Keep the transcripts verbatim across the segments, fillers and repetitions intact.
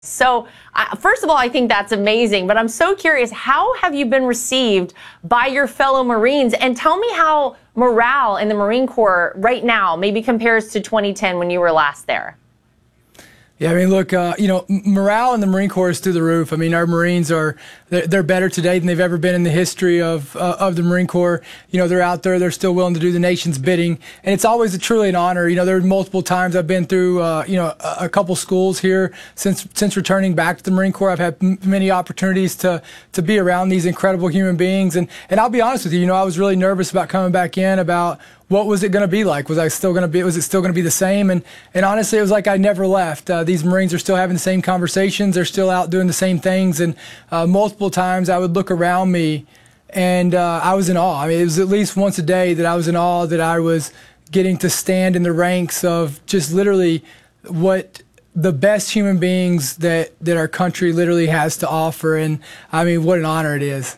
So, uh, first of all, I think that's amazing, but I'm so curious, how have you been received by your fellow Marines? And tell me how morale in the Marine Corps right now maybe compares to twenty ten when you were last there. Yeah, I mean, look, uh, you know, morale in the Marine Corps is through the roof. I mean, our Marines are, they're, they're better today than they've ever been in the history of uh, of the Marine Corps. You know, they're out there, they're still willing to do the nation's bidding. And it's always a, truly an honor. You know, there are multiple times I've been through, uh, you know, a, a couple schools here since since returning back to the Marine Corps. I've had m many opportunities to to be around these incredible human beings. And, and I'll be honest with you, you know, I was really nervous about coming back in, about what was it going to be like? Was I still going to be, was it still going to be the same? And, and honestly, it was like I never left. Uh, these Marines are still having the same conversations. They're still out doing the same things. And uh, multiple times I would look around me and uh, I was in awe. I mean, it was at least once a day that I was in awe that I was getting to stand in the ranks of just literally what the best human beings that, that our country literally has to offer. And I mean, what an honor it is.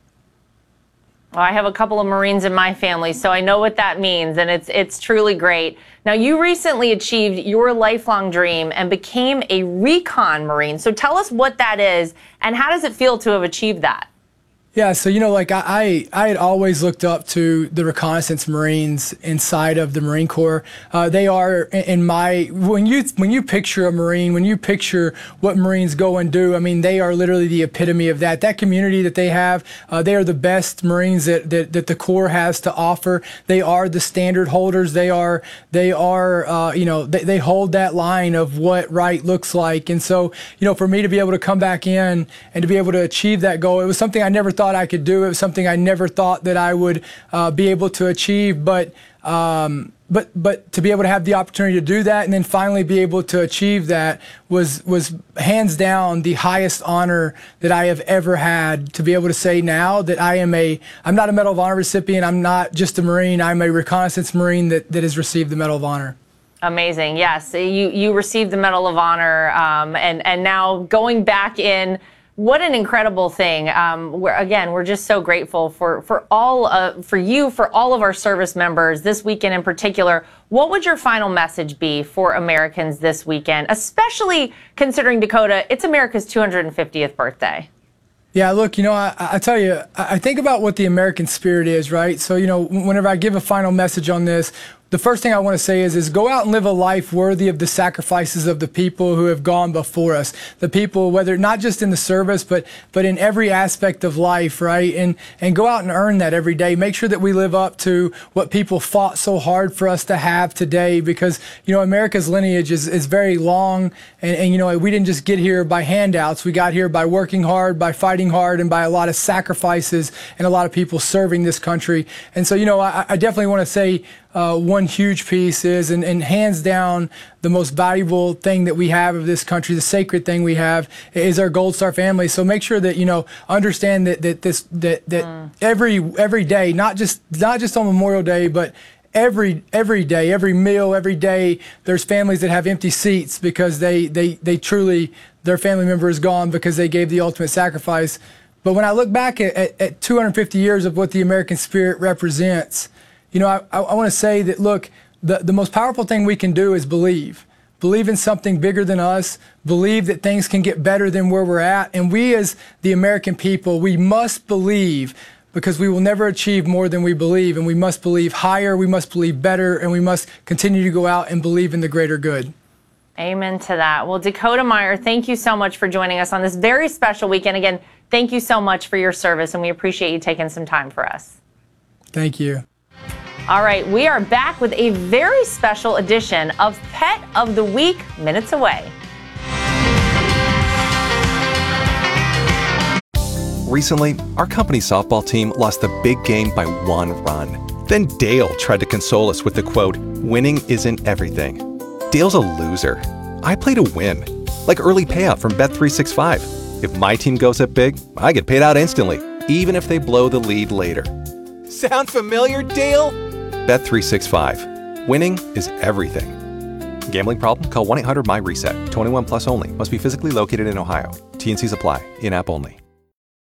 Well, I have a couple of Marines in my family, so I know what that means, and it's it's truly great. Now, you recently achieved your lifelong dream and became a recon Marine. So tell us what that is, and how does it feel to have achieved that? Yeah, so, you know, like I, I had always looked up to the reconnaissance Marines inside of the Marine Corps. Uh, they are in my, when you, when you picture a Marine, when you picture what Marines go and do, I mean, they are literally the epitome of that. That community that they have, uh, they are the best Marines that, that, that the Corps has to offer. They are the standard holders. They are, they are, uh, you know, they, they hold that line of what right looks like. And so, you know, for me to be able to come back in and to be able to achieve that goal, it was something I never thought I could do. It was something I never thought that I would uh, be able to achieve, but um, but but to be able to have the opportunity to do that and then finally be able to achieve that was was hands down the highest honor that I have ever had. To be able to say now that I am a I'm not a Medal of Honor recipient. I'm not just a Marine. I'm a reconnaissance Marine that that has received the Medal of Honor. Amazing. Yes, you you received the Medal of Honor, um, and and now going back in. What an incredible thing. Um, we're, again, we're just so grateful for, for all uh, for you, for all of our service members this weekend in particular. What would your final message be for Americans this weekend, especially considering, Dakota, it's America's two hundred fiftieth birthday? Yeah, look, you know, I, I tell you, I think about what the American spirit is, right? So, you know, whenever I give a final message on this, the first thing I want to say is, is go out and live a life worthy of the sacrifices of the people who have gone before us. The people, whether not just in the service, but but in every aspect of life, right? And and go out and earn that every day. Make sure that we live up to what people fought so hard for us to have today, because, you know, America's lineage is, is very long. And, and, you know, we didn't just get here by handouts. We got here by working hard, by fighting hard, and by a lot of sacrifices and a lot of people serving this country. And so, you know, I, I definitely want to say, Uh, one huge piece is, and, and hands down, the most valuable thing that we have of this country, the sacred thing we have, is our Gold Star family. So make sure that, you know, understand that that this that that mm. every every day, not just not just on Memorial Day, but every every day, every meal, every day, there's families that have empty seats because they they they truly, their family member is gone because they gave the ultimate sacrifice. But when I look back at, at, at two hundred fifty years of what the American spirit represents, you know, I, I want to say that, look, the, the most powerful thing we can do is believe. Believe in something bigger than us. Believe that things can get better than where we're at. And we as the American people, we must believe, because we will never achieve more than we believe. And we must believe higher, we must believe better, and we must continue to go out and believe in the greater good. Amen to that. Well, Dakota Meyer, thank you so much for joining us on this very special weekend. Again, thank you so much for your service, and we appreciate you taking some time for us. Thank you. All right, we are back with a very special edition of Pet of the Week, minutes away. Recently, our company softball team lost the big game by one run. Then Dale tried to console us with the quote, "Winning isn't everything." Dale's a loser. I play to win, like early payout from Bet three sixty-five. If my team goes up big, I get paid out instantly, even if they blow the lead later. Sound familiar, Dale? Bet three sixty-five. Winning is everything. Gambling problem? Call one eight hundred M Y RESET. twenty-one plus only. Must be physically located in Ohio. T and Cs apply. In-app only.